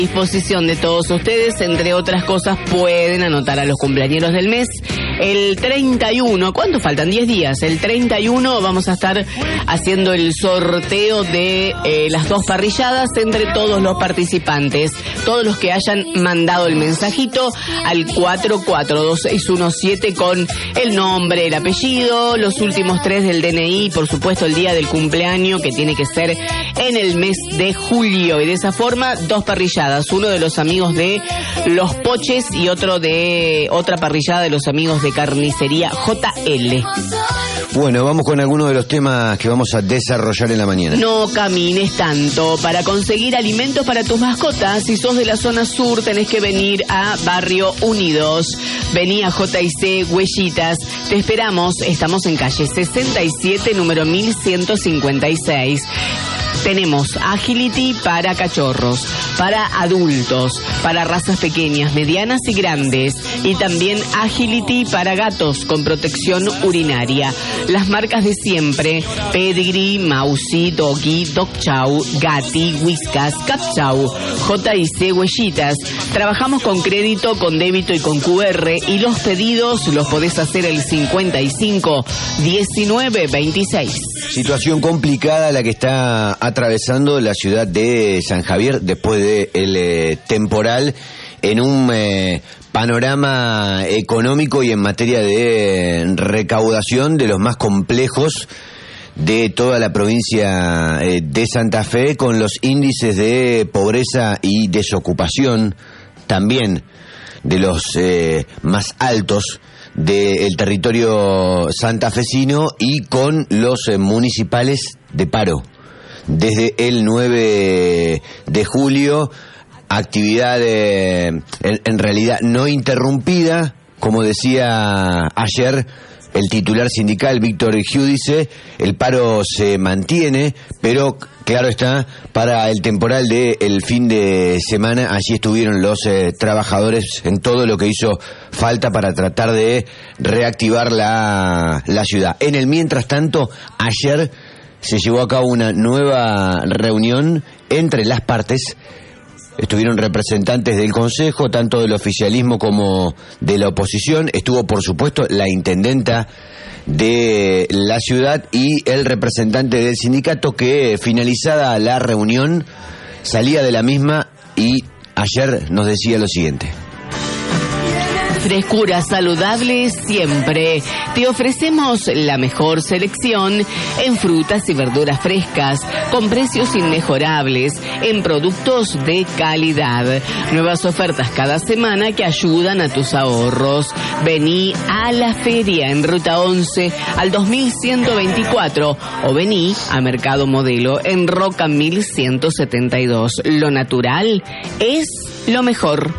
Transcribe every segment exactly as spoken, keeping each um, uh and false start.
Disposición de todos ustedes, entre otras cosas, pueden anotar a los cumpleañeros del mes. El treinta y uno, ¿cuánto faltan? diez días. El treinta y uno vamos a estar haciendo el sorteo de eh, las dos parrilladas entre todos los participantes. Todos los que hayan mandado el mensajito al cuatro cuatro dos seis uno siete con el nombre, el apellido, los últimos tres del D N I, por supuesto el día del cumpleaños, que tiene que ser en el mes de julio. Y de esa forma, dos parrilladas. Uno de los amigos de Los Poches y otro de otra parrillada de los amigos de Carnicería J L. Bueno, vamos con algunos de los temas que vamos a desarrollar en la mañana. No camines tanto. Para conseguir alimentos para tus mascotas, si sos de la zona sur, tenés que venir a Barrio Unidos. Vení a J y C Huellitas. Te esperamos. Estamos en calle sesenta y siete, número mil ciento cincuenta y seis. Tenemos Agility para cachorros, para adultos, para razas pequeñas, medianas y grandes. Y también Agility para gatos con protección urinaria. Las marcas de siempre: Pedigree, Mausi, Doggy, Dog Chow, Gatti, Whiskas, Cat Chow, J y C Huellitas. Trabajamos con crédito, con débito y con Q R. Y los pedidos los podés hacer el cincuenta y cinco diecinueve veintiséis. Situación complicada la que está atravesando la ciudad de San Javier después del eh, temporal, en un eh, panorama económico y en materia de eh, recaudación de los más complejos de toda la provincia eh, de Santa Fe, con los índices de pobreza y desocupación también de los eh, más altos del territorio santafesino, y con los eh, municipales de paro. Desde el nueve de julio, actividad eh, en, en realidad no interrumpida, como decía ayer el titular sindical Víctor Giudice. El paro se mantiene, pero claro está, para el temporal del fin de semana allí estuvieron los eh, trabajadores en todo lo que hizo falta para tratar de reactivar la, la ciudad. En el mientras tanto, ayer se llevó a cabo una nueva reunión entre las partes. Estuvieron representantes del Consejo, tanto del oficialismo como de la oposición. Estuvo, por supuesto, la intendenta de la ciudad y el representante del sindicato, que, finalizada la reunión, salía de la misma y ayer nos decía lo siguiente. Frescura saludable siempre. Te ofrecemos la mejor selección en frutas y verduras frescas, con precios inmejorables, en productos de calidad. Nuevas ofertas cada semana que ayudan a tus ahorros. Vení a la feria en Ruta once al dos mil ciento veinticuatro o vení a Mercado Modelo en Roca mil ciento setenta y dos. Lo natural es lo mejor.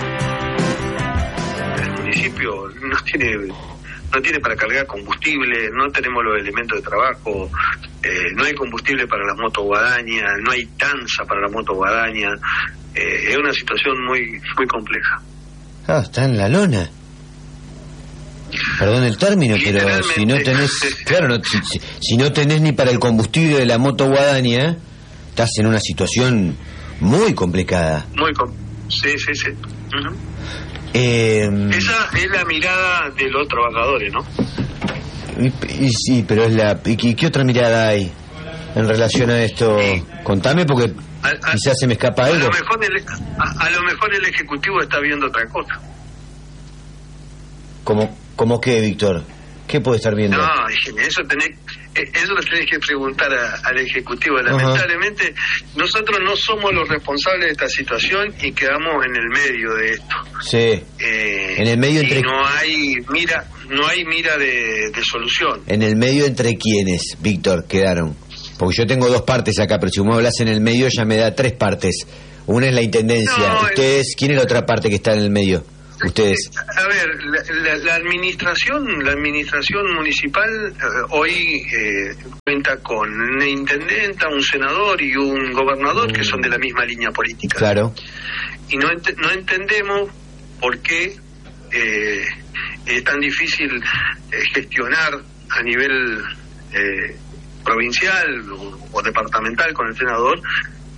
No tiene, no tiene para cargar combustible, no tenemos los elementos de trabajo, eh, no hay combustible para la moto guadaña, no hay tanza para la moto guadaña, eh, es una situación muy muy compleja. Ah, está en la lona. Perdón el término, pero si no tenés, claro, no, si, si, si no tenés ni para el combustible de la moto guadaña, estás en una situación muy complicada. Muy com- sí, sí, sí. Uh-huh. Eh, Esa es la mirada de los trabajadores, ¿no? Y, y sí, pero es la... ¿Y qué otra mirada hay en relación a esto? Sí. Contame, porque a, a, quizás se me escapa algo. A lo mejor el, a, a lo mejor el Ejecutivo está viendo otra cosa. ¿Cómo, cómo qué, Víctor? ¿Qué puede estar viendo? No, eso tenés, eso lo tenés que preguntar a, al Ejecutivo. Lamentablemente, uh-huh. nosotros no somos los responsables de esta situación y quedamos en el medio de esto. Sí. Eh, en el medio y entre... no hay mira, no hay mira de, de solución. En el medio entre quiénes, Víctor, quedaron. Porque yo tengo dos partes acá, pero si vos hablas en el medio ya me da tres partes. Una es la intendencia. No, Ustedes, el... ¿quién es la otra parte que está en el medio? Ustedes. A ver, la, la, la administración, la administración municipal eh, hoy eh, cuenta con una intendenta, un senador y un gobernador mm. que son de la misma línea política. Claro. Y no ent- no entendemos por qué eh, es tan difícil eh, gestionar a nivel eh, provincial o, o departamental con el senador,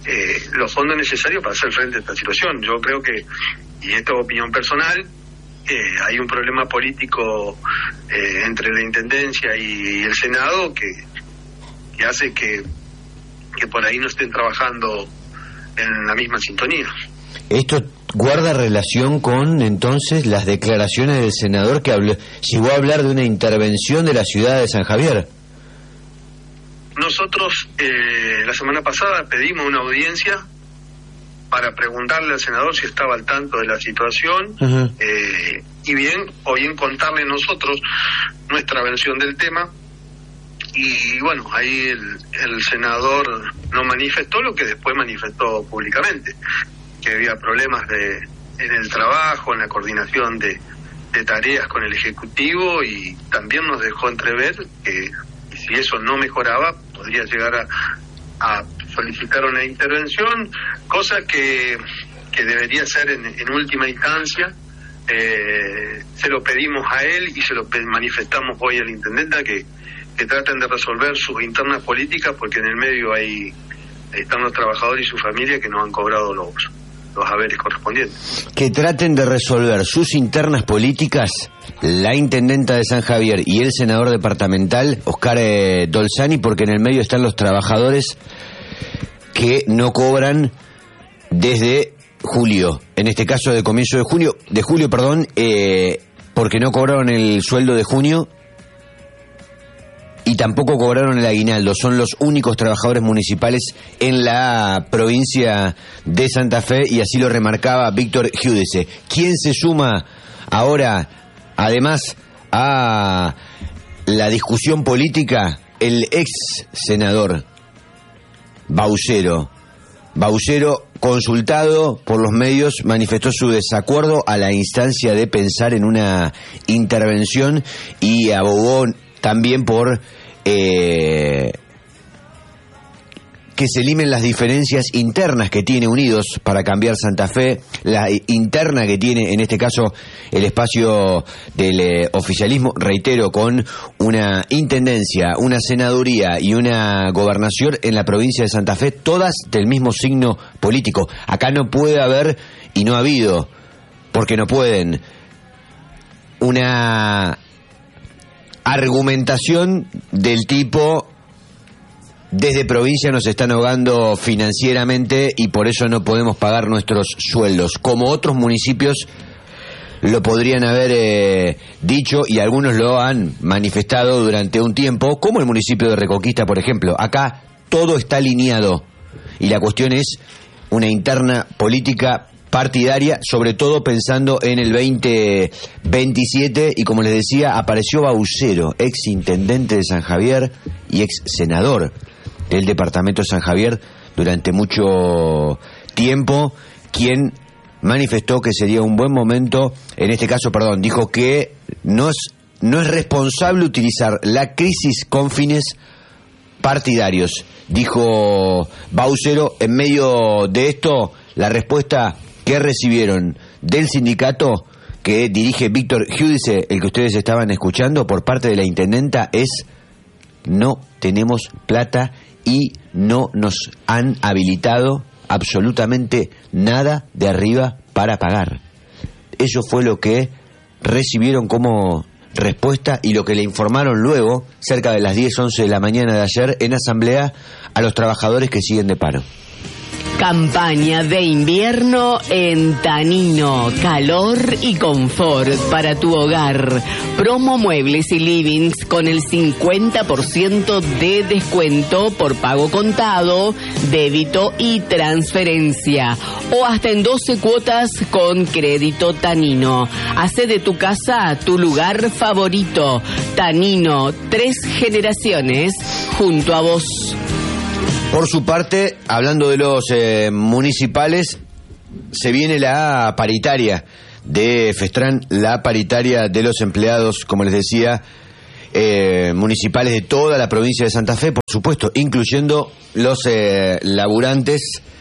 eh, los fondos necesarios para hacer frente a esta situación. Yo creo que, y esto es opinión personal, eh, hay un problema político eh, entre la Intendencia y el Senado que, que hace que, que por ahí no estén trabajando en la misma sintonía. Esto guarda relación con, entonces, las declaraciones del senador que habló, llegó a hablar de una intervención de la ciudad de San Javier. Nosotros eh, la semana pasada pedimos una audiencia para preguntarle al senador si estaba al tanto de la situación, uh-huh. eh, y bien, o bien contarle nosotros nuestra versión del tema. Y bueno, ahí el, el senador no manifestó lo que después manifestó públicamente, que había problemas de en el trabajo, en la coordinación de, de tareas con el Ejecutivo, y también nos dejó entrever que si eso no mejoraba, podría llegar a, a solicitar una intervención, cosa que, que debería ser en, en última instancia. Eh, se lo pedimos a él y se lo manifestamos hoy al intendente que, que traten de resolver sus internas políticas, porque en el medio hay están los trabajadores y su familia que no han cobrado los, los haberes correspondientes. Que traten de resolver sus internas políticas la intendenta de San Javier y el senador departamental, Oscar eh, Dolzani, porque en el medio están los trabajadores que no cobran desde julio, en este caso de comienzo de junio, de julio, perdón, eh, porque no cobraron el sueldo de junio y tampoco cobraron el aguinaldo. Son los únicos trabajadores municipales en la provincia de Santa Fe, y así lo remarcaba Víctor Giudice. ¿Quién se suma ahora, además, a la discusión política? El ex senador Baucero. Baucero, consultado por los medios, manifestó su desacuerdo a la instancia de pensar en una intervención y abogó también por eh, que se limen las diferencias internas que tiene Unidos para Cambiar Santa Fe, la interna que tiene en este caso el espacio del eh, oficialismo, reitero, con una intendencia, una senaduría y una gobernación en la provincia de Santa Fe, todas del mismo signo político. Acá no puede haber, y no ha habido, porque no pueden, una argumentación del tipo: desde provincia nos están ahogando financieramente y por eso no podemos pagar nuestros sueldos, como otros municipios lo podrían haber eh, dicho, y algunos lo han manifestado durante un tiempo, como el municipio de Reconquista, por ejemplo. Acá todo está alineado y la cuestión es una interna política partidaria, sobre todo pensando en el veinte veintisiete, y como les decía, apareció Baucero, ex intendente de San Javier y ex senador del departamento de San Javier durante mucho tiempo, quien manifestó que sería un buen momento, en este caso, perdón, dijo que no es, no es responsable utilizar la crisis con fines partidarios. Dijo Baucero, en medio de esto, la respuesta que recibieron del sindicato que dirige Víctor Giudice, el que ustedes estaban escuchando, por parte de la intendenta, es: no tenemos plata y no nos han habilitado absolutamente nada de arriba para pagar. Eso fue lo que recibieron como respuesta y lo que le informaron luego, cerca de las diez, once de la mañana de ayer, en asamblea, a los trabajadores que siguen de paro. Campaña de invierno en Tanino. Calor y confort para tu hogar. Promo muebles y livings con el cincuenta por ciento de descuento por pago contado, débito y transferencia. O hasta en doce cuotas con crédito Tanino. Hace de tu casa tu lugar favorito. Tanino, tres generaciones junto a vos. Por su parte, hablando de los eh, municipales, se viene la paritaria de Festrán, la paritaria de los empleados, como les decía, eh, municipales de toda la provincia de Santa Fe, por supuesto, incluyendo los eh, laburantes.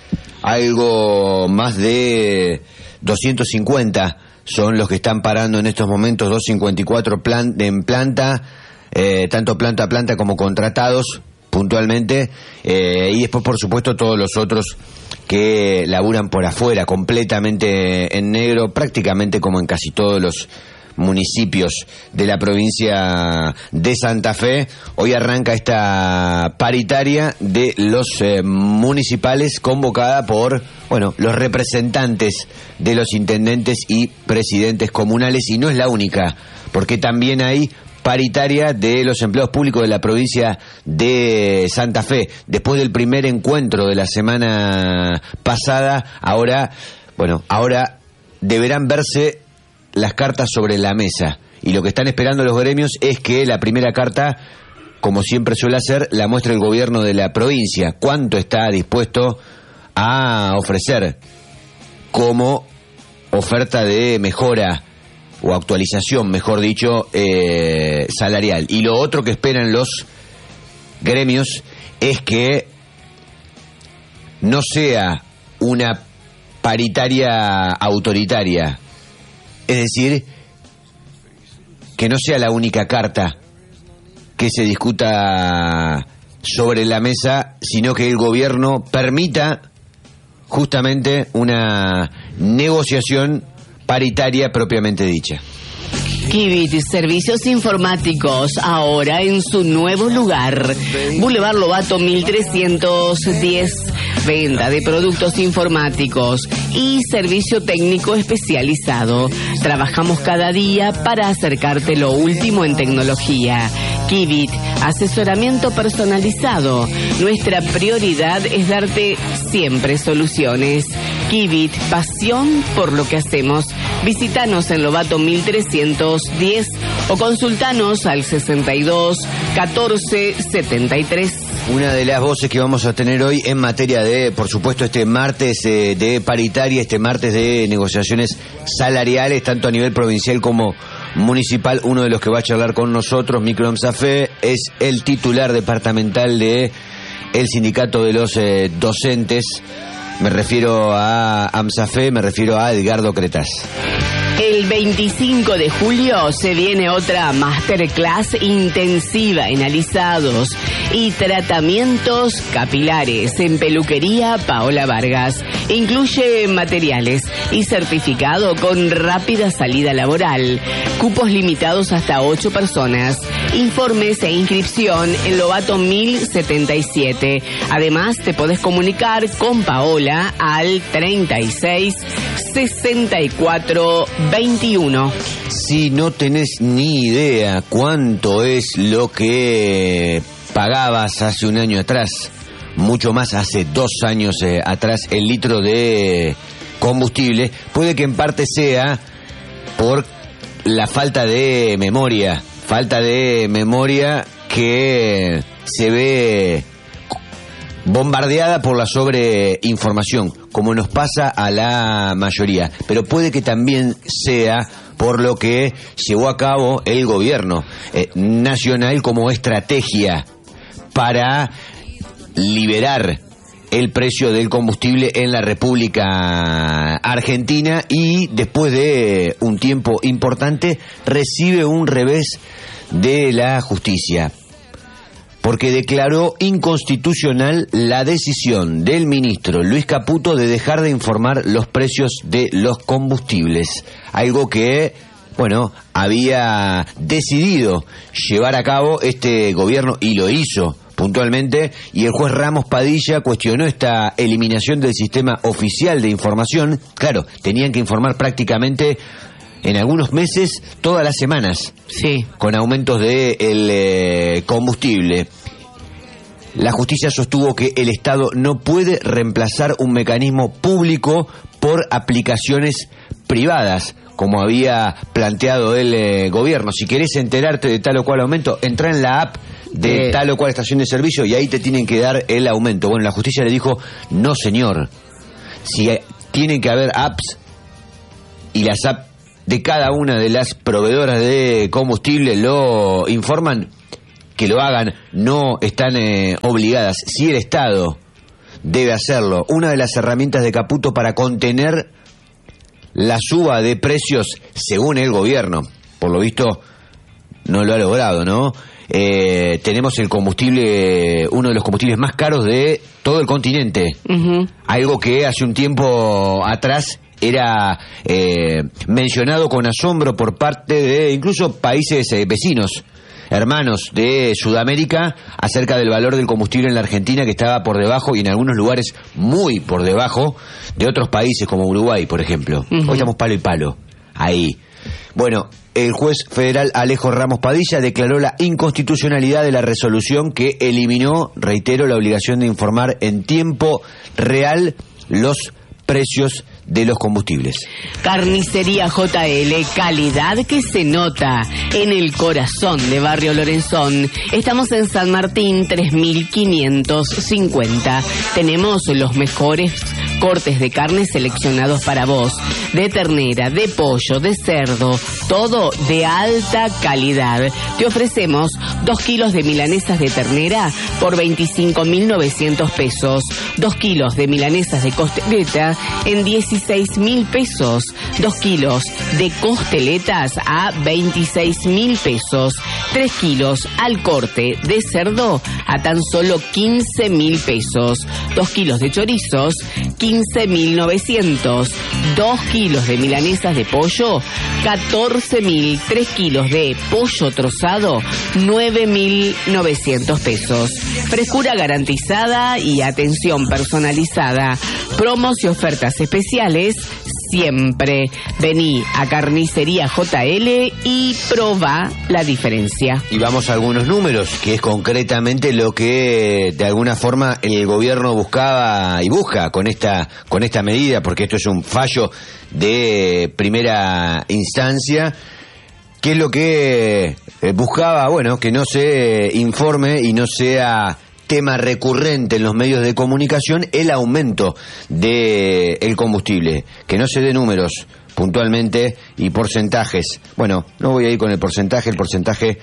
Algo más de doscientos cincuenta son los que están parando en estos momentos, doscientos cincuenta y cuatro plan, en planta, eh, tanto planta a planta como contratados. puntualmente, eh, y después, por supuesto, todos los otros que laburan por afuera, completamente en negro, prácticamente como en casi todos los municipios de la provincia de Santa Fe. Hoy arranca esta paritaria de los eh, municipales convocada por, bueno, los representantes de los intendentes y presidentes comunales, y no es la única, porque también hay paritaria de los empleados públicos de la provincia de Santa Fe. Después del primer encuentro de la semana pasada, ahora, bueno, ahora deberán verse las cartas sobre la mesa, y lo que están esperando los gremios es que la primera carta, como siempre suele hacer, la muestre el gobierno de la provincia. ¿Cuánto está dispuesto a ofrecer como oferta de mejora o actualización, mejor dicho, eh, salarial? Y lo otro que esperan los gremios es que no sea una paritaria autoritaria, es decir, que no sea la única carta que se discuta sobre la mesa, sino que el gobierno permita justamente una negociación paritaria propiamente dicha. Kivit, servicios informáticos, ahora en su nuevo lugar. Boulevard Lobato mil trescientos diez. Venta de productos informáticos y servicio técnico especializado. Trabajamos cada día para acercarte lo último en tecnología. Kivit, asesoramiento personalizado. Nuestra prioridad es darte siempre soluciones. Kivit, pasión por lo que hacemos. Visítanos en Lobato mil trescientos diez o consultanos al sesenta y dos catorce setenta y tres. Una de las voces que vamos a tener hoy en materia de, por supuesto, este martes eh, de paritaria, este martes de negociaciones salariales, tanto a nivel provincial como municipal. Uno de los que va a charlar con nosotros, Micro AMSAFE, es el titular departamental de el sindicato de los eh, docentes. Me refiero a AMSAFE, me refiero a Edgardo Cretaz. El veinticinco de julio se viene otra masterclass intensiva en alisados y tratamientos capilares en peluquería Paola Vargas. Incluye materiales y certificado con rápida salida laboral. Cupos limitados hasta ocho personas. Informes e inscripción en Lobato mil setenta y siete. Además, te podés comunicar con Paola al treinta y seis sesenta y cuatro veintiuno. Si no tenés ni idea cuánto es lo que pagabas hace un año atrás, mucho más hace dos años eh, atrás, el litro de combustible, puede que en parte sea por la falta de memoria, falta de memoria que se ve bombardeada por la sobreinformación, como nos pasa a la mayoría, pero puede que también sea por lo que llevó a cabo el gobierno eh, nacional como estrategia para liberar el precio del combustible en la República Argentina, y después de un tiempo importante recibe un revés de la justicia, porque declaró inconstitucional la decisión del ministro Luis Caputo de dejar de informar los precios de los combustibles, algo que, bueno, había decidido llevar a cabo este gobierno y lo hizo puntualmente, y el juez Ramos Padilla cuestionó esta eliminación del sistema oficial de información. Claro, tenían que informar prácticamente en algunos meses todas las semanas, sí, con aumentos de el eh, combustible. La justicia sostuvo que el Estado no puede reemplazar un mecanismo público por aplicaciones privadas, como había planteado el eh, gobierno. Si querés enterarte de tal o cual aumento, entra en la app de eh. tal o cual estación de servicio y ahí te tienen que dar el aumento. Bueno, la justicia le dijo, no señor, si eh, tienen que haber apps, y las apps de cada una de las proveedoras de combustible lo informan, que lo hagan, no están eh, obligadas. Si el Estado debe hacerlo, una de las herramientas de Caputo para contener la suba de precios, según el gobierno, por lo visto no lo ha logrado, ¿no? eh, tenemos el combustible, uno de los combustibles más caros de todo el continente. Uh-huh. Algo que hace un tiempo atrás era eh, mencionado con asombro por parte de incluso países eh, vecinos, hermanos de Sudamérica, acerca del valor del combustible en la Argentina, que estaba por debajo y en algunos lugares muy por debajo de otros países como Uruguay, por ejemplo. Uh-huh. Hoy estamos palo y palo, ahí. Bueno, el juez federal Alejo Ramos Padilla declaró la inconstitucionalidad de la resolución que eliminó, reitero, la obligación de informar en tiempo real los precios de los combustibles. Carnicería J L, calidad que se nota en el corazón de Barrio Lorenzón. Estamos en San Martín tres mil quinientos cincuenta. Tenemos los mejores cortes de carne seleccionados para vos, de ternera, de pollo, de cerdo, todo de alta calidad. Te ofrecemos dos kilos de milanesas de ternera por veinticinco mil novecientos pesos, dos kilos de milanesas de costeleta en dieciséis mil pesos, dos kilos de costeletas a veintiséis mil pesos, tres kilos al corte de cerdo a tan solo quince mil pesos, dos kilos de chorizos, quince mil novecientos, dos kilos de milanesas de pollo, catorce mil, tres kilos de pollo trozado, nueve mil novecientos pesos. Frescura garantizada y atención personalizada. Promos y ofertas especiales siempre. Vení a Carnicería J L y probá la diferencia. Y vamos a algunos números, que es concretamente lo que de alguna forma el gobierno buscaba y busca con esta con esta medida, porque esto es un fallo de primera instancia. ¿Qué es lo que buscaba? Bueno, que no se informe y no sea tema recurrente en los medios de comunicación el aumento de el combustible, que no se dé números puntualmente y porcentajes. Bueno, no voy a ir con el porcentaje, el porcentaje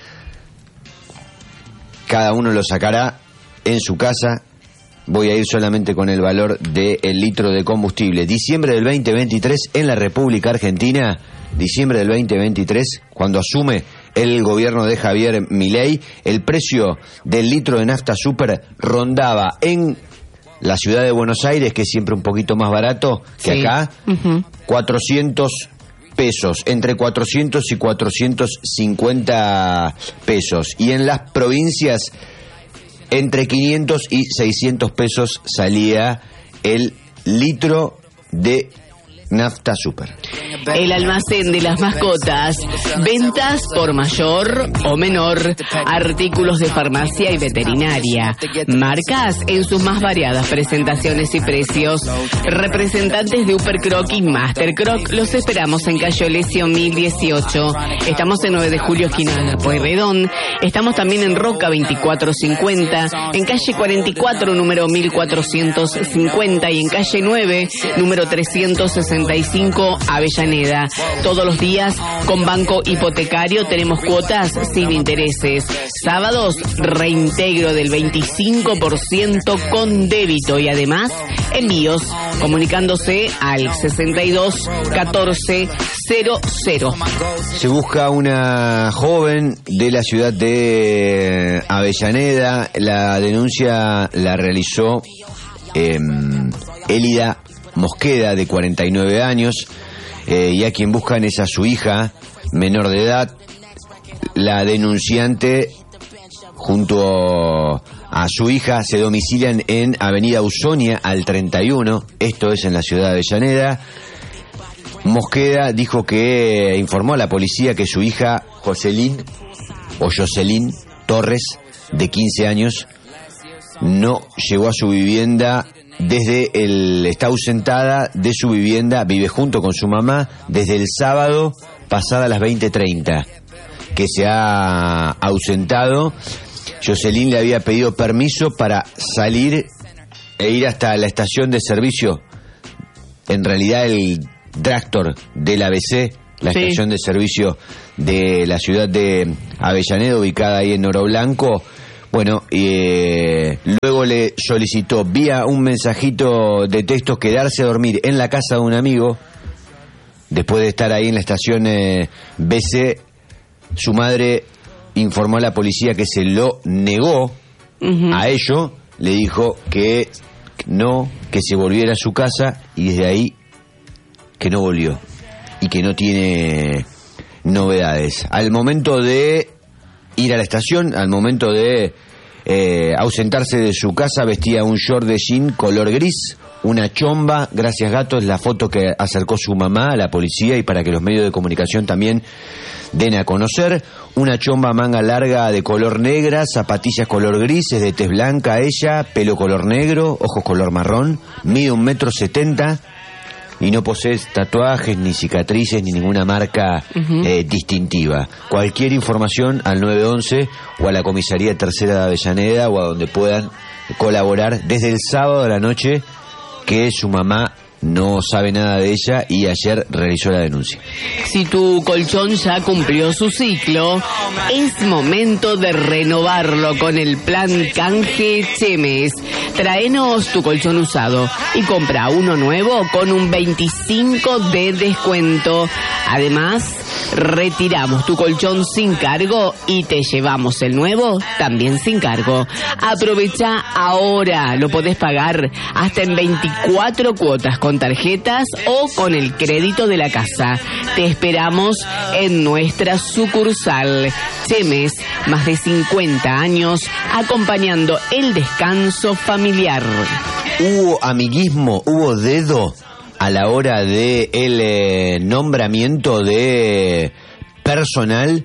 cada uno lo sacará en su casa. Voy a ir solamente con el valor del litro de combustible. Diciembre del veinte veintitrés en la República Argentina, diciembre del veinte veintitrés, cuando asume el gobierno de Javier Milei, el precio del litro de nafta super rondaba en la ciudad de Buenos Aires, que es siempre un poquito más barato que sí. Acá, uh-huh. cuatrocientos pesos, entre cuatrocientos y cuatrocientos cincuenta pesos. Y en las provincias, entre quinientos y seiscientos pesos salía el litro de nafta super. El almacén de las mascotas, ventas por mayor o menor, artículos de farmacia y veterinaria, marcas en sus más variadas presentaciones y precios. Representantes de Upercroc y Mastercroc, los esperamos en calle Olesio mil dieciocho. Estamos en nueve de julio, esquina de Pueyrredón. Estamos también en Roca veinticuatro cincuenta, en calle cuarenta y cuatro, número mil cuatrocientos cincuenta, y en calle nueve, número trescientos sesenta y cinco, Avellaneda. Todos los días con Banco Hipotecario tenemos cuotas sin intereses. Sábados, reintegro del veinticinco por ciento con débito y además envíos comunicándose al sesenta y dos catorce cero cero. Se busca una joven de la ciudad de Avellaneda. La denuncia la realizó eh, Elida Mosqueda, de cuarenta y nueve años. Eh, y a quien buscan es a su hija menor de edad. La denunciante junto a su hija se domicilian en Avenida Ausonia al treinta y uno, esto es en la ciudad de Avellaneda. Mosqueda dijo que informó a la policía que su hija Jocelyn o Jocelyn Torres, de quince años, no llegó a su vivienda desde el está ausentada de su vivienda, vive junto con su mamá desde el sábado pasada a las veinte treinta, que se ha ausentado. Jocelyn le había pedido permiso para salir e ir hasta la estación de servicio, en realidad el Dragstore del A B C, la sí. estación de servicio de la ciudad de Avellaneda, ubicada ahí en Oro Blanco. Bueno, eh, luego le solicitó vía un mensajito de texto quedarse a dormir en la casa de un amigo. Después de estar ahí en la estación eh, B C, su madre informó a la policía que se lo negó. Uh-huh. A ello le dijo que no, que se volviera a su casa, y desde ahí que no volvió y que no tiene novedades. Al momento de ir a la estación, al momento de eh, ausentarse de su casa, vestía un short de jean color gris, una chomba. Gracias, Gato, es la foto que acercó su mamá a la policía y para que los medios de comunicación también den a conocer. Una chomba manga larga de color negra, zapatillas color gris, es de tez blanca ella, pelo color negro, ojos color marrón, mide un metro setenta y no posee tatuajes, ni cicatrices, ni ninguna marca uh-huh. eh, distintiva. Cualquier información al nueve once o a la comisaría tercera de Avellaneda o a donde puedan colaborar desde el sábado de la noche, que su mamá no sabe nada de ella y ayer realizó la denuncia. Si tu colchón ya cumplió su ciclo, es momento de renovarlo con el plan canje Chemes. Traenos tu colchón usado y compra uno nuevo con un veinticinco por ciento de descuento. Además, retiramos tu colchón sin cargo y te llevamos el nuevo también sin cargo. Aprovecha ahora, lo podés pagar hasta en veinticuatro cuotas con tarjetas o con el crédito de la casa. Te esperamos en nuestra sucursal. Chemes, más de cincuenta años acompañando el descanso familiar. Hubo amiguismo, hubo dedo a la hora de el eh, nombramiento de personal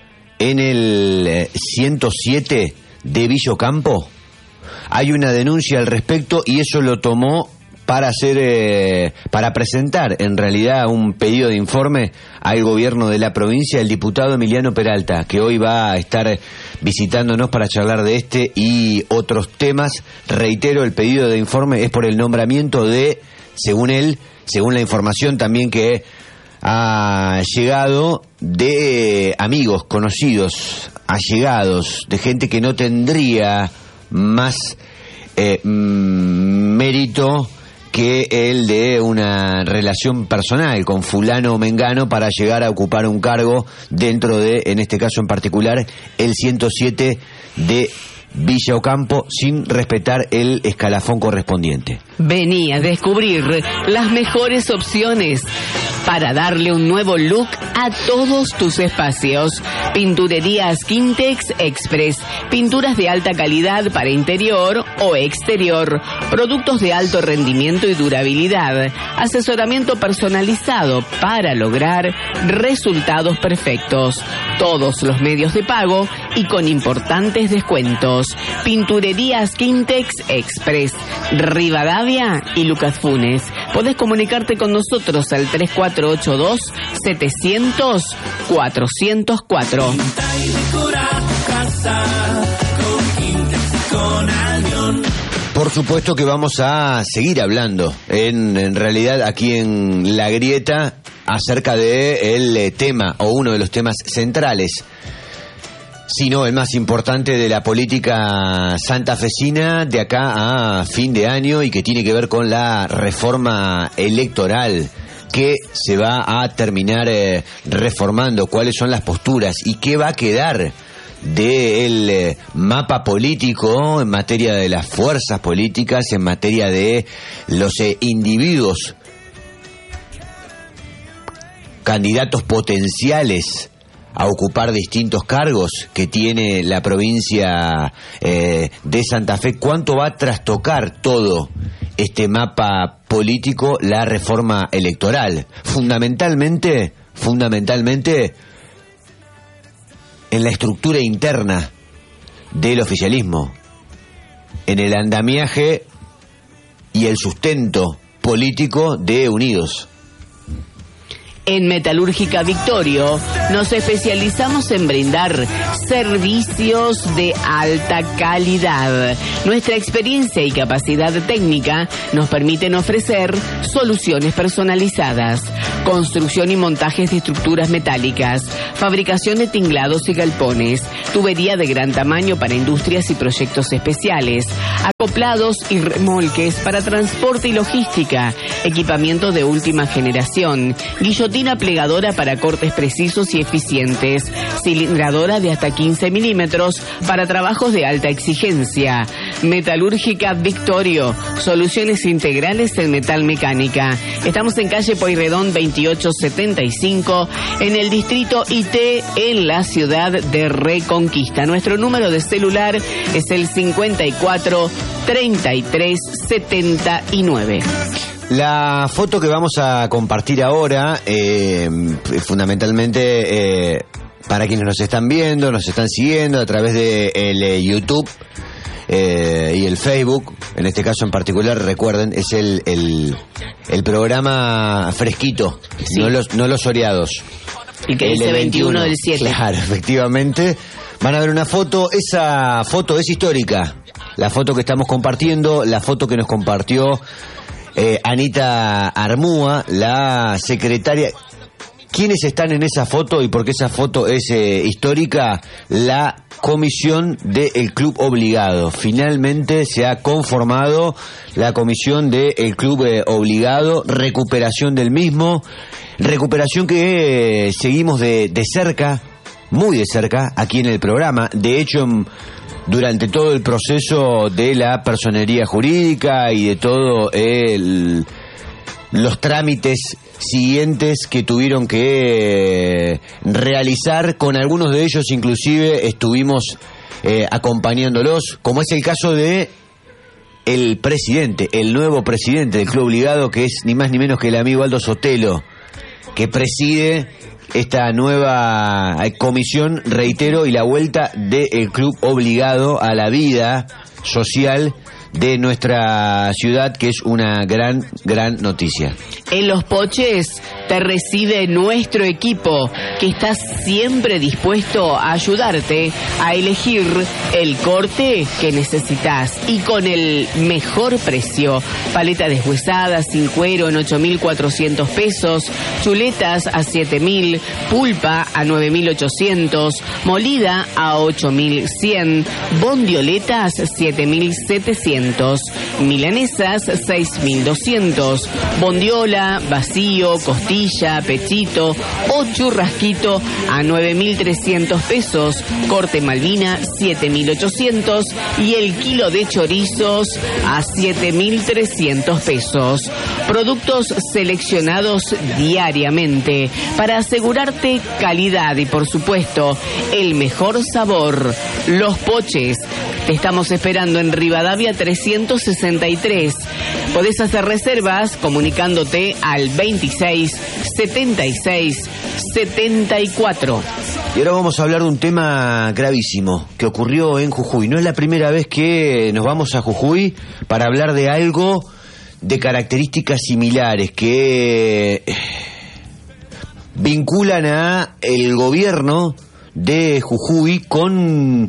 en el eh, ciento siete de Villa Ocampo. Hay una denuncia al respecto y eso lo tomó para hacer, eh, para presentar en realidad un pedido de informe al gobierno de la provincia, el diputado Emiliano Peralta, que hoy va a estar visitándonos para charlar de este y otros temas. Reitero, el pedido de informe es por el nombramiento de, según él, según la información también que ha llegado, de amigos, conocidos, allegados, de gente que no tendría más eh, mérito que el de una relación personal con fulano o mengano para llegar a ocupar un cargo dentro de, en este caso en particular, el ciento siete de Villa Ocampo, sin respetar el escalafón correspondiente. Vení a descubrir las mejores opciones para darle un nuevo look a todos tus espacios. Pinturerías Quintex Express, pinturas de alta calidad para interior o exterior, productos de alto rendimiento y durabilidad, asesoramiento personalizado para lograr resultados perfectos, todos los medios de pago y con importantes descuentos. Pinturerías Quintex Express, Rivadavia y Lucas Funes. Podés comunicarte con nosotros al tres cuatro ocho dos, setecientos, cuatrocientos cuatro. Por supuesto que vamos a seguir hablando, en, en realidad aquí en La Grieta, acerca de el eh, tema, o uno de los temas centrales, sino el más importante de la política santafesina de acá a fin de año, y que tiene que ver con la reforma electoral que se va a terminar eh, reformando, cuáles son las posturas y qué va a quedar del eh, mapa político en materia de las fuerzas políticas, en materia de los eh, individuos candidatos potenciales a ocupar distintos cargos que tiene la provincia eh, de Santa Fe. ¿Cuánto va a trastocar todo este mapa político la reforma electoral? Fundamentalmente, fundamentalmente en la estructura interna del oficialismo, en el andamiaje y el sustento político de Unidos. En Metalúrgica Victorio nos especializamos en brindar servicios de alta calidad. Nuestra experiencia y capacidad técnica nos permiten ofrecer soluciones personalizadas. construcción y montajes de estructuras metálicas, fabricación de tinglados y galpones, tubería de gran tamaño para industrias y proyectos especiales, acoplados y remolques para transporte y logística, equipamiento de última generación, guillotina plegadora para cortes precisos y eficientes, cilindradora de hasta quince milímetros para trabajos de alta exigencia, metalúrgica Victorio, soluciones integrales en metal mecánica. Estamos en calle Pueyrredón veintiocho setenta y cinco, en el distrito I T, en la ciudad de Reconquista. Nuestro número de celular es el cincuenta y cuatro treinta y tres setenta y nueve. La foto que vamos a compartir ahora, eh, fundamentalmente eh, para quienes nos están viendo, nos están siguiendo a través de el, eh, YouTube eh, y el Facebook, en este caso en particular, recuerden, es el, el, el programa fresquito, sí. no, los, no los oreados. El que dice veintiuno del siete. Claro, efectivamente. Van a ver una foto, esa foto es histórica. La foto que estamos compartiendo, la foto que nos compartió eh, Anita Armúa, la secretaria. ¿Quiénes están en esa foto y por qué esa foto es eh, histórica? La comisión del Club Obligado. Finalmente se ha conformado la comisión del Club eh, Obligado, recuperación del mismo, recuperación que eh, seguimos de, de cerca, muy de cerca, aquí en el programa. De hecho, durante todo el proceso de la personería jurídica y de todo el... los trámites siguientes que tuvieron que realizar, con algunos de ellos inclusive estuvimos eh, acompañándolos, como es el caso de el presidente, el nuevo presidente del Club Obligado, que es ni más ni menos que el amigo Aldo Sotelo, que preside esta nueva comisión, reitero, y la vuelta del Club Obligado a la vida social de nuestra ciudad, que es una gran, gran noticia. En Los Poches te recibe nuestro equipo, que está siempre dispuesto a ayudarte a elegir el corte que necesitas y con el mejor precio. Paleta deshuesada sin cuero en ocho mil cuatrocientos pesos, chuletas a siete mil, pulpa a nueve mil ochocientos, molida a ocho mil cien, bondioletas siete mil setecientos, milanesas seis mil doscientos, bondiola, vacío, costilla, pechito o churrasquito a nueve mil trescientos pesos, corte Malvina siete mil ochocientos y el kilo de chorizos a siete mil trescientos pesos. Productos seleccionados diariamente para asegurarte calidad y, por supuesto, el mejor sabor. Los Poches. Te estamos esperando en Rivadavia trescientos sesenta y tres. Podés hacer reservas comunicándote al veintiséis setenta y seis setenta y cuatro. Y ahora vamos a hablar de un tema gravísimo que ocurrió en Jujuy. No es la primera vez que nos vamos a Jujuy para hablar de algo de características similares que vinculan a el gobierno de Jujuy con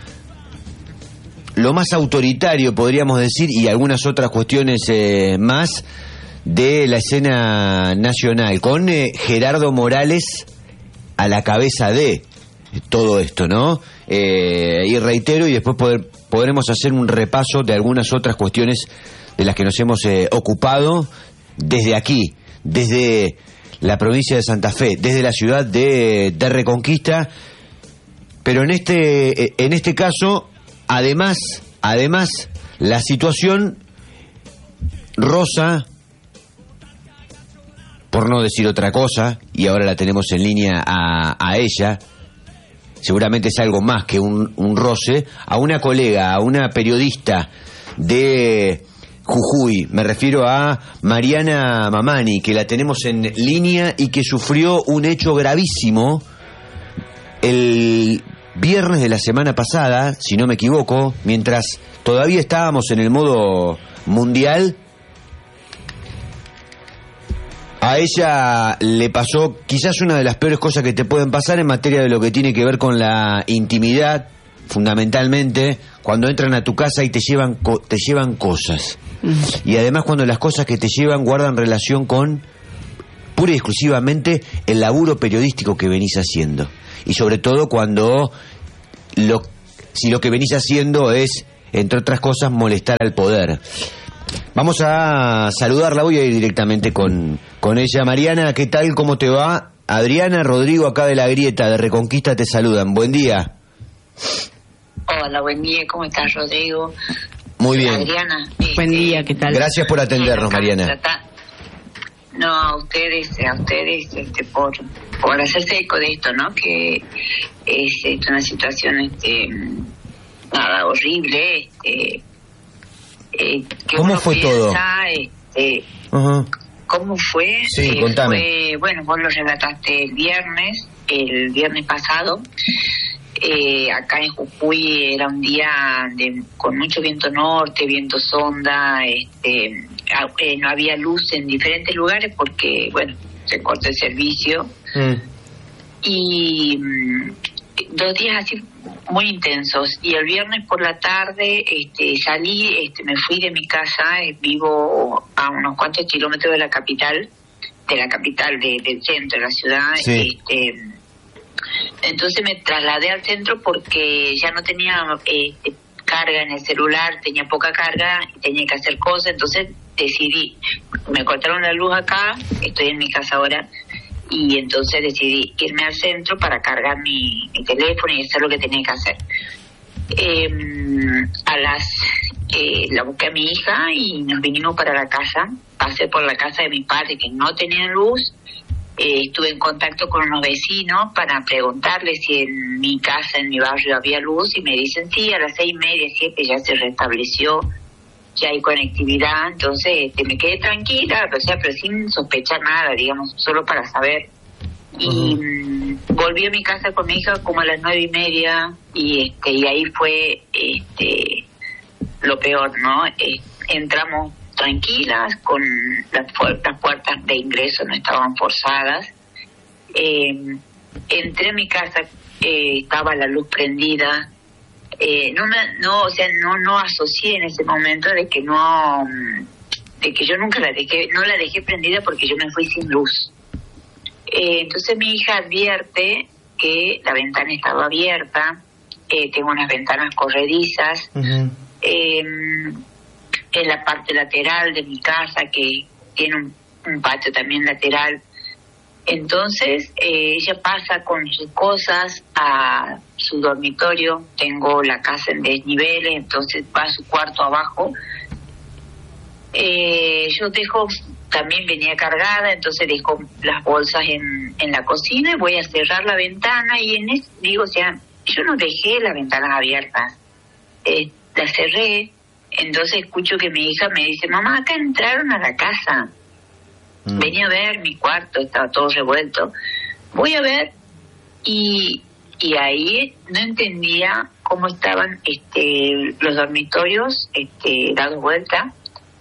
lo más autoritario, podríamos decir, y algunas otras cuestiones eh, más de la escena nacional, con eh, Gerardo Morales a la cabeza de todo esto, ¿no? Eh, y reitero, y después poder, podremos hacer un repaso de algunas otras cuestiones de las que nos hemos eh, ocupado desde aquí, desde la provincia de Santa Fe, desde la ciudad de, de Reconquista, pero en este, en este caso, además, además, la situación rosa, por no decir otra cosa, y ahora la tenemos en línea a, a ella, seguramente es algo más que un, un roce, a una colega, a una periodista de Jujuy, me refiero a Mariana Mamani, que la tenemos en línea y que sufrió un hecho gravísimo el viernes de la semana pasada, si no me equivoco, mientras todavía estábamos en el modo mundial. A ella le pasó quizás una de las peores cosas que te pueden pasar en materia de lo que tiene que ver con la intimidad, fundamentalmente, cuando entran a tu casa y te llevan co- te llevan cosas. Mm. Y además cuando las cosas que te llevan guardan relación con pura y exclusivamente el laburo periodístico que venís haciendo. Y sobre todo cuando, lo, si lo que venís haciendo es, entre otras cosas, molestar al poder. Vamos a saludarla, voy a ir directamente con, con ella. Mariana, ¿qué tal? ¿Cómo te va? Adriana, Rodrigo, acá de La Grieta, de Reconquista, te saludan. Buen día. Hola, buen día. ¿Cómo estás, Rodrigo? Muy bien. Adriana. Buen este, día, ¿qué tal? Gracias por atendernos, Mariana. Trata... No, a ustedes, a ustedes, este, por, por hacerse eco de esto, ¿no? Que es este, una situación, este, nada, horrible, este... Eh, que ¿Cómo uno fue piensa, todo? Este, Uh-huh. ¿Cómo fue? Sí, eh, contame. Fue, bueno, vos lo relataste el viernes, el viernes pasado. Eh, acá en Jujuy era un día de, con mucho viento norte, viento sonda, este, eh, no había luz en diferentes lugares porque, bueno, se cortó el servicio. Mm. Y mm, dos días así muy intensos. Y el viernes por la tarde este, salí, este, me fui de mi casa, eh, vivo a unos cuantos kilómetros de la capital, de la capital de, del centro de la ciudad. Sí. Este, entonces me trasladé al centro porque ya no tenía este, carga en el celular, tenía poca carga, tenía que hacer cosas, entonces decidí, me cortaron la luz acá, estoy en mi casa ahora, y entonces decidí irme al centro para cargar mi, mi teléfono y hacer lo que tenía que hacer. Eh, a las eh, la busqué a mi hija y nos vinimos para la casa. Pasé por la casa de mi padre que no tenían luz. Eh, estuve en contacto con unos vecinos para preguntarles si en mi casa, en mi barrio había luz, y me dicen sí, a las seis y media, siete ya se restableció, ya hay conectividad. Entonces este, me quedé tranquila, o sea, pero sin sospechar nada, digamos, solo para saber. Y uh-huh. volví a mi casa con mi hija como a las nueve y media, y este y ahí fue este lo peor, ¿no? Eh, entramos tranquilas, con las puertas, puertas de ingreso no estaban forzadas. Eh, entré a mi casa, eh, estaba la luz prendida. Eh, no, me, no, o sea, no, no asocié en ese momento de que no, de que yo nunca la dejé, no la dejé prendida porque yo me fui sin luz. Eh, entonces mi hija advierte que la ventana estaba abierta, eh, tengo unas ventanas corredizas, uh-huh. eh, en la parte lateral de mi casa, que tiene un, un patio también lateral. Entonces eh, ella pasa con sus cosas a su dormitorio, tengo la casa en desniveles, entonces va a su cuarto abajo. Eh, yo dejo, también venía cargada, entonces dejo las bolsas en, en la cocina y voy a cerrar la ventana, y en eso digo, o sea, yo no dejé las ventanas abiertas, eh, las cerré. Entonces escucho que mi hija me dice, mamá, acá entraron a la casa. Mm. Venía a ver mi cuarto, estaba todo revuelto. Voy a ver, y, y ahí no entendía cómo estaban este, los dormitorios este, dados vuelta.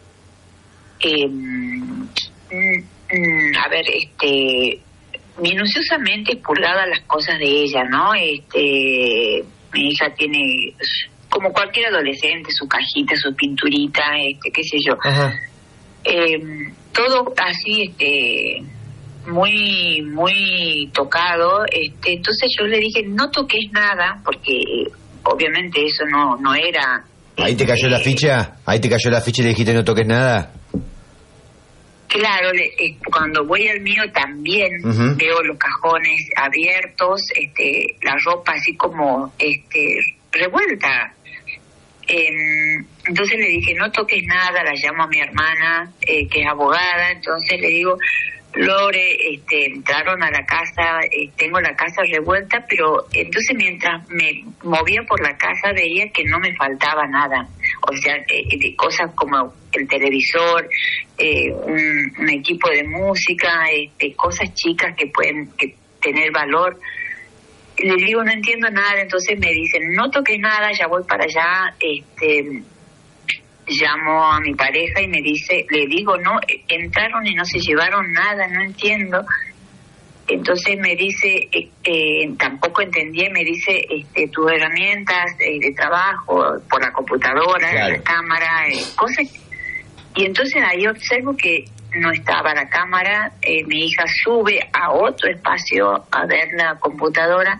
Eh, mm, mm, a ver, este, minuciosamente expurgadas las cosas de ella, ¿no? Este, mi hija tiene, como cualquier adolescente, su cajita, su pinturita, este, qué sé yo. Eh, todo así, este, muy, muy tocado. Este, entonces yo le dije, no toques nada, porque obviamente eso no, no era. ¿Ahí te cayó eh, la ficha? ¿Ahí te cayó la ficha y le dijiste no toques nada? Claro, le, eh, cuando voy al mío también uh-huh. veo los cajones abiertos, este, la ropa así como, este, revuelta. Eh, entonces le dije, no toques nada, la llamo a mi hermana, eh, que es abogada, entonces le digo, Lore, este, entraron a la casa, eh, tengo la casa revuelta, pero entonces mientras me movía por la casa veía que no me faltaba nada, o sea, eh, de cosas como el televisor, eh, un, un equipo de música, este, cosas chicas que pueden que tener valor. Le digo, no entiendo nada, entonces me dicen, no toques nada, ya voy para allá. Este, llamo a mi pareja y me dice, le digo, no, entraron y no se llevaron nada, no entiendo. Entonces me dice, eh, eh, tampoco entendí, me dice, este, tus herramientas eh, de trabajo, por la computadora, claro. La cámara, eh, cosas y entonces ahí observo que no estaba la cámara, eh, mi hija sube a otro espacio a ver la computadora,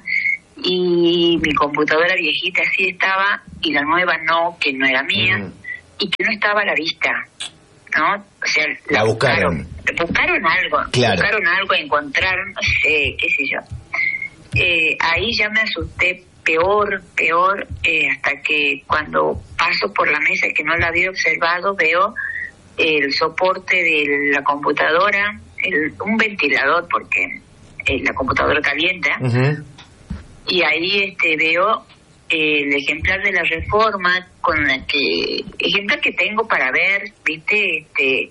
y mi computadora viejita sí estaba, y la nueva no, que no era mía, mm. y que no estaba a la vista, ¿no? O sea, la, la buscaron. buscaron. Buscaron algo, claro. buscaron algo, encontraron, no sé, qué sé yo. Eh, ahí ya me asusté peor, peor, eh, hasta que cuando paso por la mesa que no la había observado, veo el soporte de la computadora, el, un ventilador, porque eh, la computadora calienta, uh-huh. y ahí este veo eh, el ejemplar de la Reforma, con la que ejemplar que tengo para ver, viste, este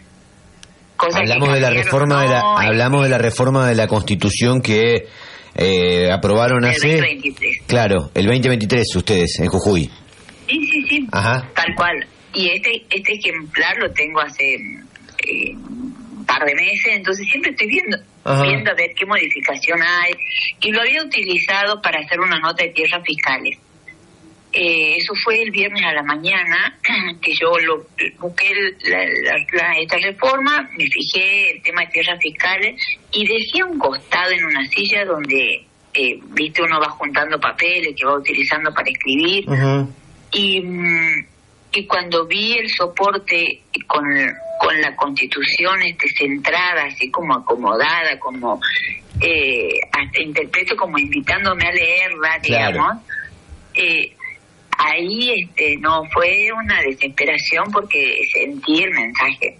cosas hablamos que de la reforma, no, de la, hablamos de la reforma de la Constitución que eh, aprobaron hace el veinte veintitrés. Claro, el veinte veintitrés ustedes en Jujuy. Sí, sí, sí. Ajá. Tal cual. Y este este ejemplar lo tengo hace eh, un par de meses, entonces siempre estoy viendo Ajá. viendo a ver qué modificación hay, y lo había utilizado para hacer una nota de tierras fiscales. Eh, eso fue el viernes a la mañana, que yo lo busqué la, la, la, esta reforma, me fijé el tema de tierras fiscales y dejé un costado en una silla donde, eh, viste, uno va juntando papeles que va utilizando para escribir. Uh-huh. y, y cuando vi el soporte con, con la Constitución este, centrada, así como acomodada, como eh, hasta interpreto como invitándome a leerla, claro. digamos, eh, ahí este no fue una desesperación, porque sentí el mensaje,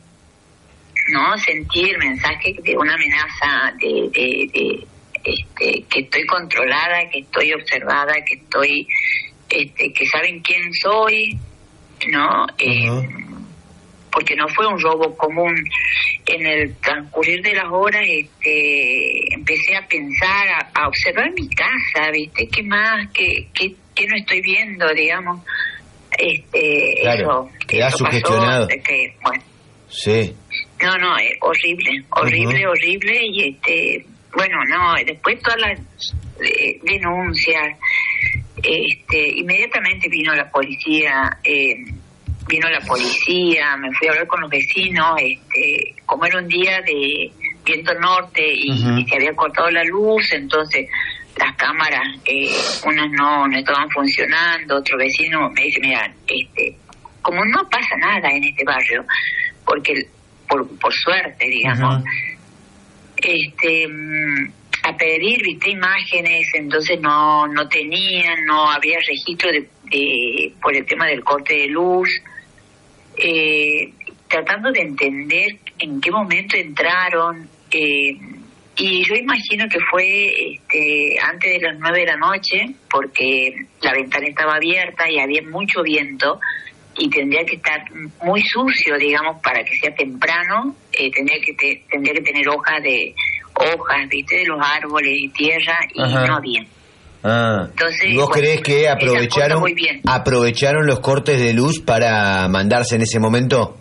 no sentí el mensaje de una amenaza, de, de, de este que estoy controlada, que estoy observada, que estoy este que saben quién soy, no eh, uh-huh. porque no fue un robo común. En el transcurrir de las horas este empecé a pensar, a, a observar mi casa, viste, qué más, qué qué que no estoy viendo, digamos, este claro, eso, queda eso sugestionado. Pasó, que, bueno, sí. No, no, eh, horrible, horrible, uh-huh. horrible, y este, bueno, no, después todas las eh, denuncias, este, inmediatamente vino la policía, eh, vino la policía, me fui a hablar con los vecinos, este, como era un día de viento norte y, uh-huh. y se había cortado la luz, entonces las cámaras, eh, unas no, no estaban funcionando, otro vecino me dice, mira, este, como no pasa nada en este barrio, porque por, por suerte, digamos, uh-huh. este, a pedir, viste, imágenes, entonces no, no tenían, no había registro de, de por el tema del corte de luz, eh, tratando de entender en qué momento entraron, eh, y yo imagino que fue este, antes de las nueve de la noche, porque la ventana estaba abierta y había mucho viento, y tendría que estar muy sucio, digamos, para que sea temprano, eh, tendría que te, tendría que tener hojas de hojas, viste, de los árboles y tierra, y Ajá. no había. Ah. Entonces, ¿y vos bueno, creés que aprovecharon aprovecharon los cortes de luz para mandarse en ese momento?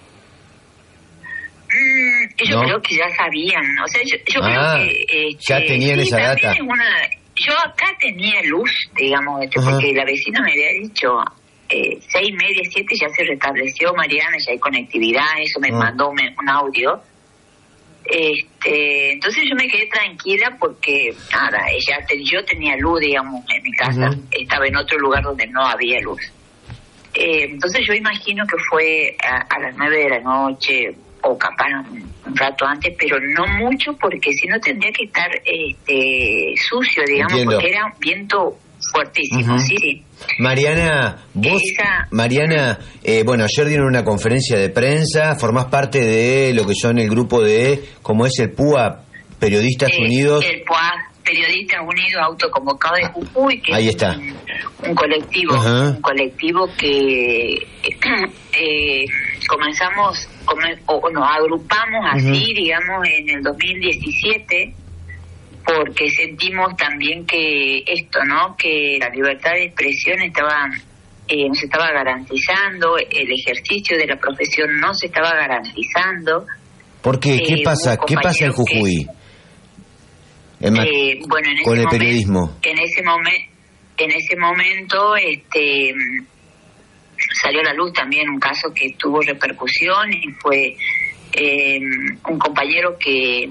Yo ¿No? creo que ya sabían, o sea, yo, yo ah, creo que... Eh, ya que, tenían sí, esa data. Una, yo acá tenía luz, digamos, este, porque la vecina me había dicho, eh, seis y media, siete ya se restableció, Mariana, ya hay conectividad, eso me uh-huh. mandó un, un audio. Este, entonces yo me quedé tranquila porque, nada, ella, yo tenía luz, digamos, en mi casa, uh-huh. estaba en otro lugar donde no había luz. Eh, entonces yo imagino que fue a, a las nueve de la noche, o capaz un rato antes, pero no mucho, porque si no tendría que estar este sucio, digamos, Entiendo. Porque era un viento fuertísimo. Uh-huh. Sí, sí. Mariana, vos, Esa... Mariana, eh, bueno, ayer dieron una conferencia de prensa, formás parte de lo que son el grupo de, ¿cómo es el P U A, Periodistas eh, Unidos? El P U A, Periodistas Unidos Autoconvocados de Jujuy, que Ahí es está. Un, un colectivo, uh-huh. un colectivo que eh, comenzamos, o nos agrupamos así, uh-huh. digamos, en el dos mil diecisiete, porque sentimos también que esto, ¿no? Que la libertad de expresión estaba, eh, no se estaba garantizando, el ejercicio de la profesión no se estaba garantizando. ¿Por qué? ¿Qué eh, pasa? ¿Qué pasa en Jujuy? Que, eh, bueno, en con ese el momen- periodismo. En ese momento, en ese momento, este, salió a la luz también un caso que tuvo repercusión y fue eh, un compañero que,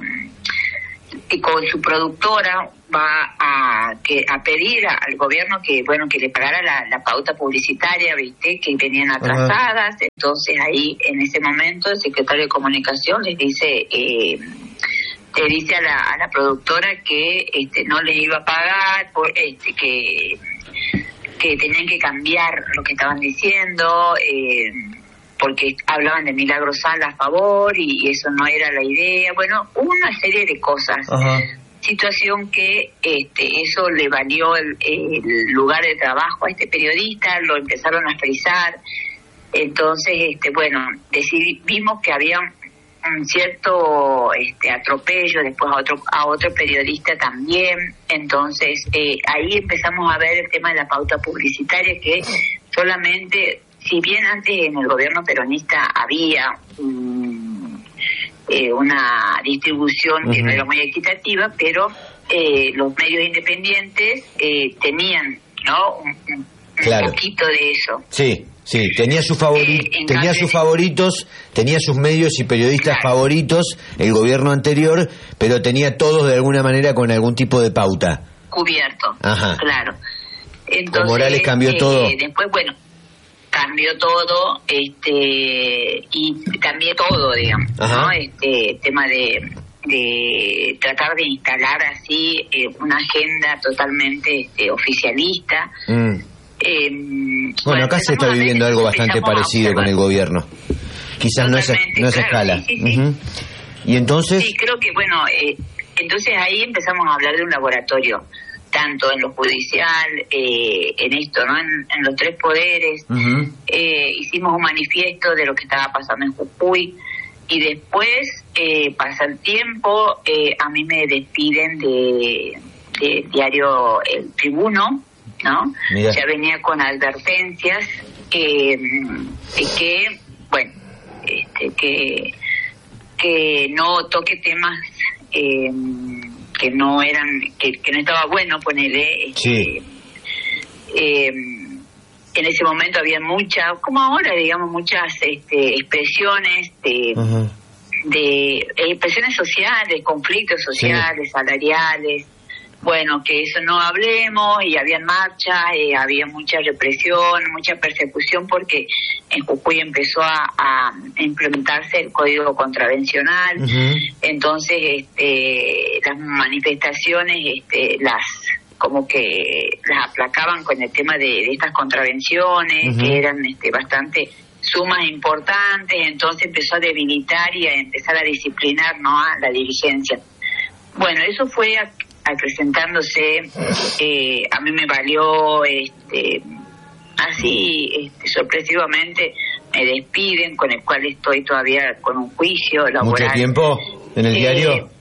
que con su productora va a que a pedir al gobierno que bueno que le pagara la, la pauta publicitaria, viste, que venían atrasadas. Ajá. Entonces ahí en ese momento el secretario de Comunicación les dice eh, le dice a la, a la productora que este no les iba a pagar, por, este que que tenían que cambiar lo que estaban diciendo, eh, porque hablaban de Milagro Sala a favor y, y eso no era la idea. Bueno, hubo una serie de cosas. Ajá. Situación que este eso le valió el, el lugar de trabajo a este periodista, lo empezaron a frisar. Entonces, este bueno, decidí, vimos que había un cierto este atropello después a otro a otro periodista también. Entonces eh, ahí empezamos a ver el tema de la pauta publicitaria, que solamente, si bien antes en el gobierno peronista había um, eh, una distribución uh-huh. que no era muy equitativa, pero eh, los medios independientes eh, tenían, ¿no? un, un claro. poquito de eso. Sí. Sí, tenía sus favori- eh, tenía sus favoritos, tenía sus medios y periodistas claro. favoritos, el gobierno anterior, pero tenía todos de alguna manera con algún tipo de pauta. Cubierto, Ajá. claro. Entonces, Morales cambió eh, todo. Después, bueno, cambió todo, este, y cambió todo, digamos, Ajá. ¿no? Este tema de, de tratar de instalar así eh, una agenda totalmente este, oficialista. Mm. Eh, bueno, bueno, acá se está viviendo algo bastante parecido con el gobierno. Quizás no es, no es claro, escala. Sí, sí, sí. Uh-huh. Y entonces... Sí, creo que, bueno, eh, entonces ahí empezamos a hablar de un laboratorio, tanto en lo judicial, eh, en esto, ¿no? En, en los tres poderes. Uh-huh. Eh, hicimos un manifiesto de lo que estaba pasando en Jujuy. Y después, eh, pasa el tiempo, eh, a mí me despiden de, de diario El Tribuno, ¿no? Mira. Ya venía con advertencias eh, que, bueno, este, que que no toque temas eh, que no eran, que, que no estaba bueno ponerle. Este, sí. Eh, en ese momento había muchas, como ahora, digamos, muchas este, expresiones de, uh-huh. de expresiones sociales, conflictos sociales, sí. salariales. Bueno, que eso no hablemos, y había marchas, eh, había mucha represión, mucha persecución, porque en Jujuy empezó a, a implementarse el código contravencional. Uh-huh. Entonces este, las manifestaciones este, las como que las aplacaban con el tema de, de estas contravenciones, uh-huh. que eran este, bastante sumas importantes. Entonces empezó a debilitar y a empezar a disciplinar, ¿no?, a la dirigencia. Bueno, eso fue a, acrecentándose. Eh, a mí me valió este así este, sorpresivamente me despiden, con el cual estoy todavía con un juicio laboral. ¿Mucho tiempo en el eh, diario?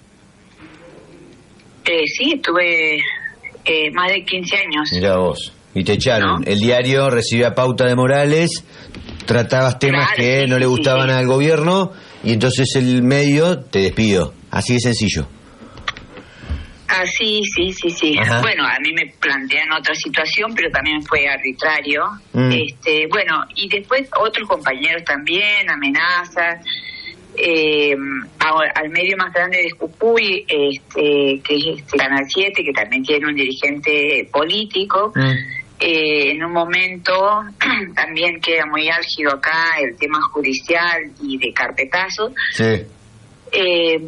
Eh, sí, estuve eh, más de quince años. Mirá vos, y te echaron. ¿No? El diario recibía pauta de Morales, tratabas temas claro, que sí, no sí, le gustaban sí, sí. al gobierno, y entonces el medio te despidió. Así de sencillo. Ah, sí, sí, sí, sí. Ajá. Bueno, a mí me plantean otra situación, pero también fue arbitrario. Mm. Este, bueno, y después otros compañeros también, amenazas. Eh, a, al medio más grande de Jujuy, este, que es este Canal siete, que también tiene un dirigente político. Mm. Eh, en un momento también queda muy álgido acá el tema judicial y de carpetazo. Sí. Eh,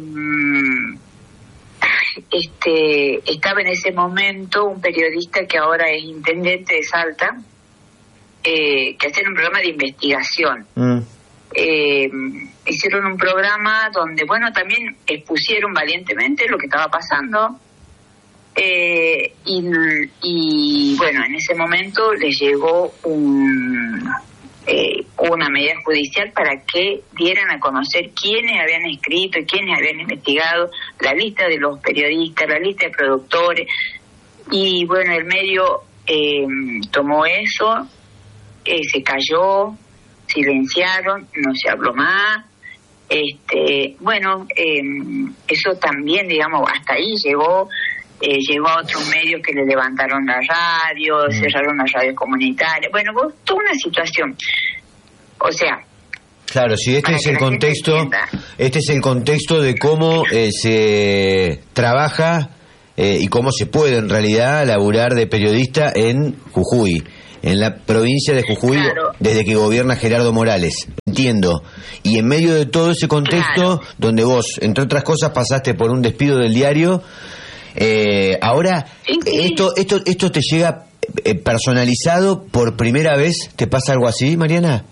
Este, estaba en ese momento un periodista que ahora es intendente de Salta, eh, que hacían un programa de investigación. Mm. Eh, hicieron un programa donde, bueno, también expusieron valientemente lo que estaba pasando. Eh, y, y, bueno, en ese momento les llegó un... Eh, una medida judicial para que dieran a conocer quiénes habían escrito y quiénes habían investigado, la lista de los periodistas, la lista de productores. Y bueno, el medio eh, tomó eso, eh, se cayó, silenciaron, no se habló más. Este, bueno, eh, eso también, digamos, hasta ahí llegó. eh, llegó a otros medios que le levantaron la radio, mm. cerraron las radios comunitarias. Bueno, toda una situación. O sea... Claro, sí, este es el contexto, este es el contexto de cómo eh, se trabaja eh, y cómo se puede en realidad laburar de periodista en Jujuy. En la provincia de Jujuy, claro. Desde que gobierna Gerardo Morales, entiendo. Y en medio de todo ese contexto, claro. Donde vos, entre otras cosas, pasaste por un despido del diario, eh, ahora, sí, sí. esto esto esto te llega eh, personalizado por primera vez, ¿te pasa algo así, Mariana?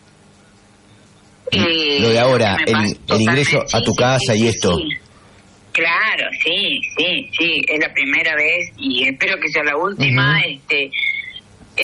Eh, Lo de ahora, el, el ingreso a tu casa sí, sí, y esto. Sí. Claro, sí, sí, sí, es la primera vez y espero que sea la última, uh-huh. este...